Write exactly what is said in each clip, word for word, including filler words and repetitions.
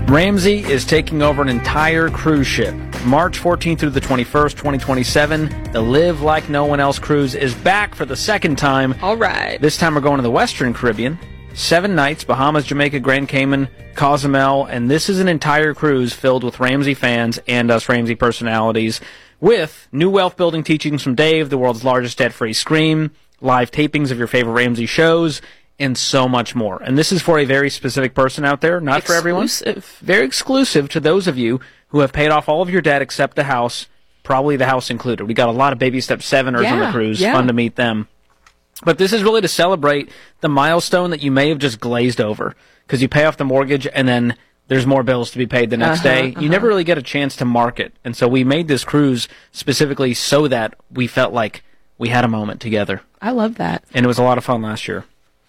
Ramsey is taking over an entire cruise ship. March fourteenth through the twenty-first, twenty twenty-seven, the Live Like No One Else cruise is back for the second time. All right. This time we're going to the Western Caribbean. Seven nights, Bahamas, Jamaica, Grand Cayman, Cozumel, and this is an entire cruise filled with Ramsey fans and us Ramsey personalities, with new wealth-building teachings from Dave, the world's largest debt-free scream, live tapings of your favorite Ramsey shows, and so much more. And this is for a very specific person out there, not for everyone. Exclusive. Very exclusive to those of you who have paid off all of your debt except the house, probably the house included. We got a lot of Baby Step seveners Yeah, on the cruise. yeah. Fun to meet them. But this is really to celebrate the milestone that you may have just glazed over, because you pay off the mortgage and then there's more bills to be paid the next Uh-huh, day. You uh-huh. never really get a chance to mark it. And so we made this cruise specifically so that we felt like we had a moment together. I love that. And it was a lot of fun last year.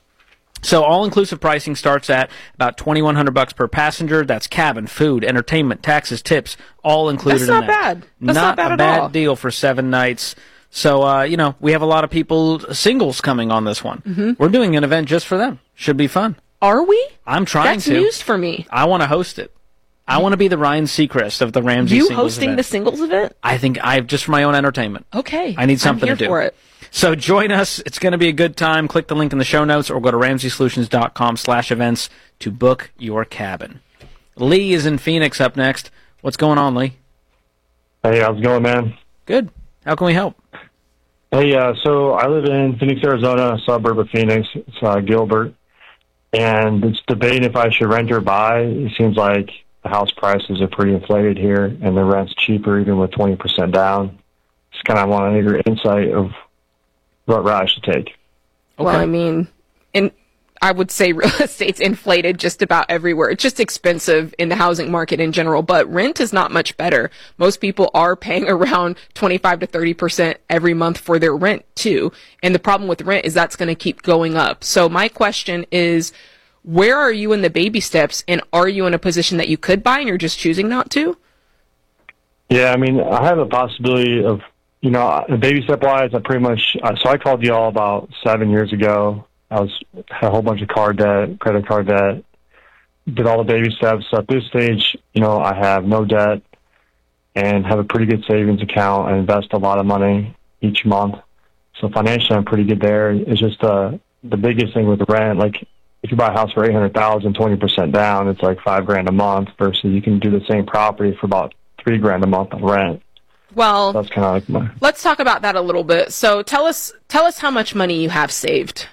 So all-inclusive pricing starts at about twenty-one hundred bucks per passenger. That's cabin, food, entertainment, taxes, tips, all included That's in not that. bad. That's not bad a at bad all. deal for seven nights. So, uh, you know, we have a lot of people, singles, coming on this one. Mm-hmm. We're doing an event just for them. Should be fun. Are we? I'm trying That's to. news for me. I want to host it. I want to be the Ryan Seacrest of the Ramsey You singles hosting event. the singles event? I think I just for my own entertainment. Okay. I need something I'm to here do. for it. So join us. It's going to be a good time. Click the link in the show notes or go to ramseysolutions.com slash events to book your cabin. Lee is in Phoenix up next. What's going on, Lee? Hey, how's it going, man? Good. How can we help? Hey, uh, so I live in Phoenix, Arizona, a suburb of Phoenix. It's uh, Gilbert. And it's debating if I should rent or buy. It seems like the house prices are pretty inflated here, and the rent's cheaper even with twenty percent down. Just kind of want to hear your insight of what route I should take. Well, I mean, in, I would say real estate's inflated just about everywhere. It's just expensive in the housing market in general, but rent is not much better. Most people are paying around twenty-five to thirty percent every month for their rent, too. And the problem with rent is that's going to keep going up. So my question is, where are you in the baby steps, and are you in a position that you could buy and you're just choosing not to? Yeah, I mean, I have a possibility of, you know, baby step wise, I pretty much, uh, so I called you all about seven years ago. I was had a whole bunch of card debt, credit card debt, did all the baby steps. So at this stage, you know, I have no debt and have a pretty good savings account. I invest a lot of money each month. So financially, I'm pretty good there. It's just uh, the biggest thing with the rent, like if you buy a house for eight hundred thousand dollars, twenty percent down, it's like five grand a month versus you can do the same property for about three grand a month on rent. Well, That's kind of like my... let's talk about that a little bit. So tell us, tell us how much money you have saved.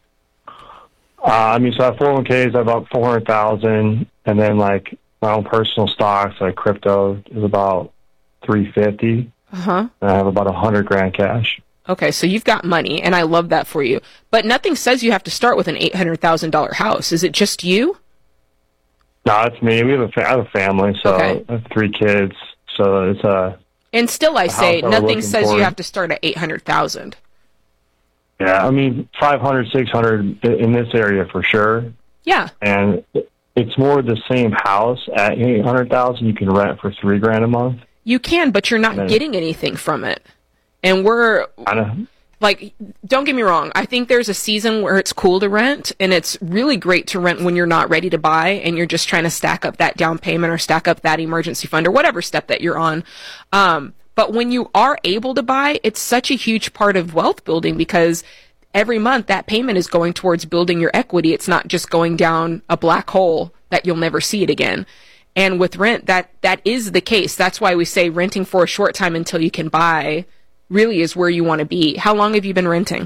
Uh, I mean, so I have four oh one k's, I have about four hundred thousand dollars, and then like my own personal stocks, like crypto, is about three hundred fifty dollars. Uh-huh. And I have about a hundred grand cash. Okay, so you've got money, and I love that for you. But nothing says you have to start with an eight hundred thousand dollars house. Is it just you? No, it's me. We have a, fa- I have a family, so Okay. I have three kids. So it's a And still, I The say, house that we're nothing looking says for. you have to start at eight hundred thousand dollars. yeah. I mean, five hundred, six hundred in this area for sure. Yeah. And it's more the same house at eight hundred thousand. You can rent for three grand a month. You can, but you're not Right. getting anything from it. And we're, I know. like, don't get me wrong. I think there's a season where it's cool to rent, and it's really great to rent when you're not ready to buy and you're just trying to stack up that down payment or stack up that emergency fund or whatever step that you're on. Um, but when you are able to buy, it's such a huge part of wealth building because every month that payment is going towards building your equity. It's not just going down a black hole that you'll never see it again. And with rent, that, that is the case. That's why we say renting for a short time until you can buy really is where you want to be. How long have you been renting?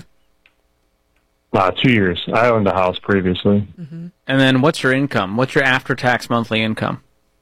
Uh, two years. I owned a house previously. Mm-hmm. And then what's your income? What's your after-tax monthly income?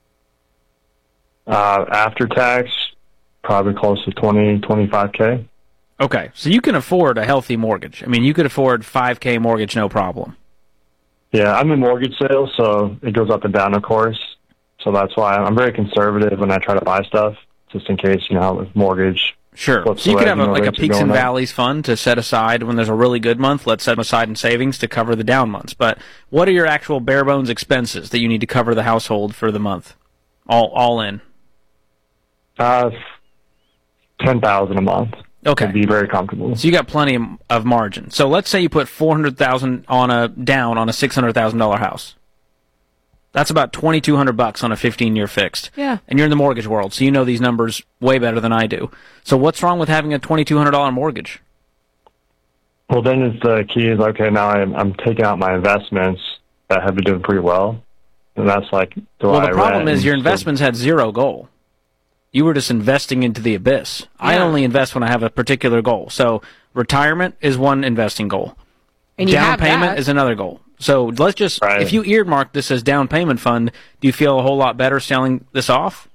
Uh, after tax, probably close to twenty, twenty-five K. Okay, so you can afford a healthy mortgage. I mean, you could afford five K mortgage, no problem. Yeah, I'm in mortgage sales, so it goes up and down, of course. So that's why I'm very conservative when I try to buy stuff, just in case, you know, with mortgage. Sure. flips So you could away, have a, know, like a rates are peaks and going up. valleys fund to set aside when there's a really good month. Let's set them aside in savings to cover the down months. But what are your actual bare bones expenses that you need to cover the household for the month? All all in. Uh, ten thousand a month. Okay. Would be very comfortable. So you got plenty of margin. So let's say you put four hundred thousand on a down on a six hundred thousand dollar house. That's about twenty-two hundred bucks on a fifteen-year fixed. Yeah. And you're in the mortgage world, so you know these numbers way better than I do. So what's wrong with having a twenty-two hundred dollars mortgage? Well, then it's the key is, okay, now I'm, I'm taking out my investments that have been doing pretty well. And that's like, do well, I the problem rent is your and- investments had zero goal. You were just investing into the abyss. I Yeah. only invest when I have a particular goal. So retirement is one investing goal. And you Down have payment that. is another goal. So let's just, Right. if you earmark this as down payment fund, do you feel a whole lot better selling this off?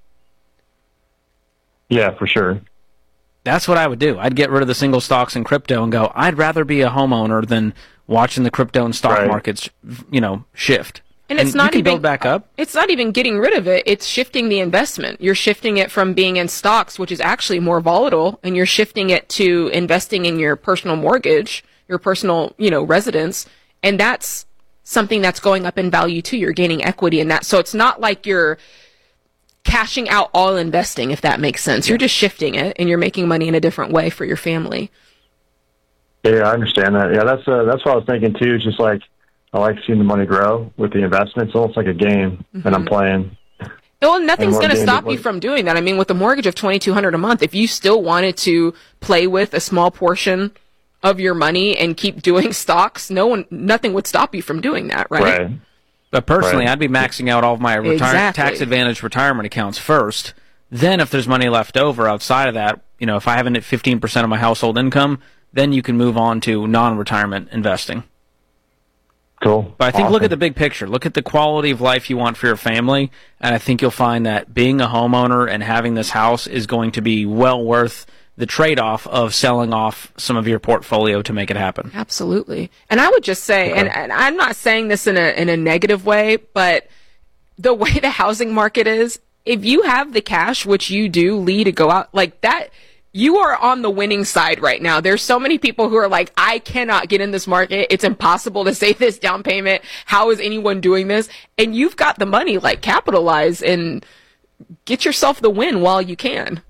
Yeah, for sure. That's what I would do. I'd get rid of the single stocks and crypto and go, I'd rather be a homeowner than watching the crypto and stock Right. markets, you know, shift. And it's not you can even build back up. It's not even getting rid of it. It's shifting the investment. You're shifting it from being in stocks, which is actually more volatile, and you're shifting it to investing in your personal mortgage, your personal, you know, residence, and that's something that's going up in value too. You're gaining equity in that. So it's not like you're cashing out all investing, if that makes sense. You're just shifting it, and you're making money in a different way for your family. Yeah, I understand that. Yeah, that's uh, that's what I was thinking too. It's just like, I like seeing the money grow with the investment. It's almost like a game Mm-hmm. that I'm playing. Well, nothing's what going to game stop it you was. from doing that. I mean, with a mortgage of twenty-two hundred dollars a month, if you still wanted to play with a small portion of your money and keep doing stocks, no one, nothing would stop you from doing that, right? Right. But personally, Right. I'd be maxing out all of my retire- Exactly. tax advantage retirement accounts first. Then if there's money left over outside of that, you know, if I haven't hit fifteen percent of my household income, then you can move on to non-retirement investing. Cool. But I think look Awesome. at the big picture. Look at the quality of life you want for your family, and I think you'll find that being a homeowner and having this house is going to be well worth the trade-off of selling off some of your portfolio to make it happen. Absolutely. And I would just say, and, and I'm not saying this in a in a negative way, but the way the housing market is, if you have the cash, which you do, Lee, to go out like that, you are on the winning side right now. There's so many people who are like, I cannot get in this market. It's impossible to save this down payment. How is anyone doing this? And you've got the money, like capitalize and get yourself the win while you can.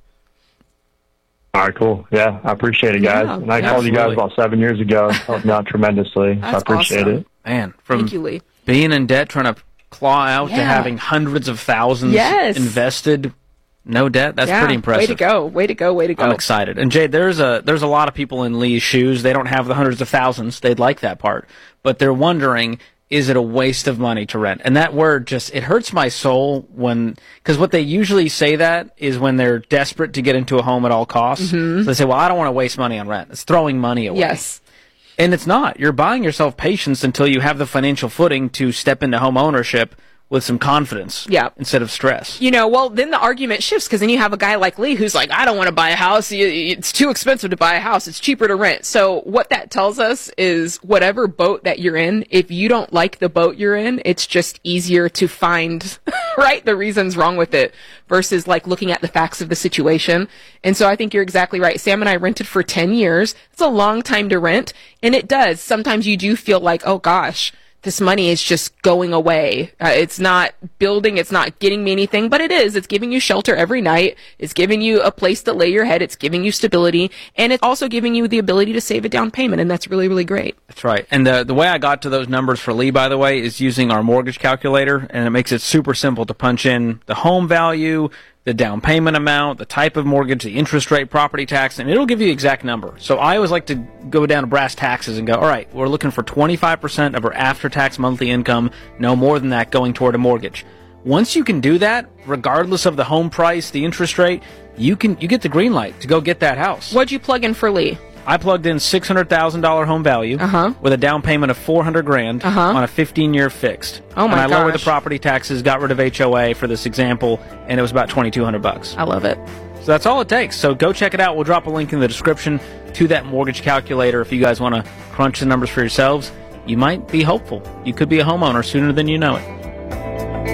All right, cool. Yeah, I appreciate it, guys. Yeah, and I called you guys absolutely. about seven years ago. Helped me out tremendously. So I That's appreciate awesome. it. Man, from Thank you, Lee. being in debt, trying to claw out to Yeah. having hundreds of thousands Yes. invested, no debt. That's Yeah, pretty impressive. Way to go. Way to go. Way to go. I'm excited. And Jade, there's a there's a lot of people in Lee's shoes. They don't have the hundreds of thousands. They'd like that part, but they're wondering, is it a waste of money to rent? And that word just it hurts my soul when because what they usually say that is when they're desperate to get into a home at all costs. So they say, well, I don't want to waste money on rent. It's throwing money away. Yes. And it's not. You're buying yourself patience until you have the financial footing to step into home ownership with some confidence Yeah. instead of stress. You know, well, then the argument shifts because then you have a guy like Lee who's like, I don't want to buy a house. It's too expensive to buy a house. It's cheaper to rent. So what that tells us is whatever boat that you're in, if you don't like the boat you're in, it's just easier to find, right, the reasons wrong with it versus like looking at the facts of the situation. And so I think you're exactly right. Sam and I rented for ten years. It's a long time to rent. And it does. Sometimes you do feel like, oh gosh, this money is just going away. Uh, it's not building. It's not getting me anything, but it is. It's giving you shelter every night. It's giving you a place to lay your head. It's giving you stability. And it's also giving you the ability to save a down payment. And that's really, really great. That's right. And the the way I got to those numbers for Lee, by the way, is using our mortgage calculator, and it makes it super simple to punch in the home value, the down payment amount, the type of mortgage, the interest rate, property tax, and it'll give you the exact number. So I always like to go down to brass taxes and go, all right, we're looking for twenty-five percent of our after-tax monthly income, no more than that going toward a mortgage. Once you can do that, regardless of the home price, the interest rate, you can you get the green light to go get that house. What'd you plug in for Lee? I plugged in six hundred thousand dollars home value Uh-huh. with a down payment of four hundred grand Uh-huh. on a fifteen-year fixed. Oh, my And I lowered the gosh. property taxes, got rid of H O A for this example, and it was about twenty-two hundred bucks. I love it. So that's all it takes. So go check it out. We'll drop a link in the description to that mortgage calculator if you guys want to crunch the numbers for yourselves. You might be hopeful. You could be a homeowner sooner than you know it.